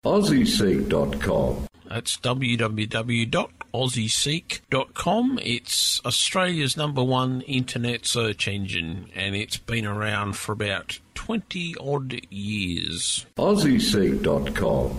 AussieSeek.com. That's www.aussieseek.com. It's Australia's #1 internet search engine, and it's been around for about 20-odd years. AussieSeek.com.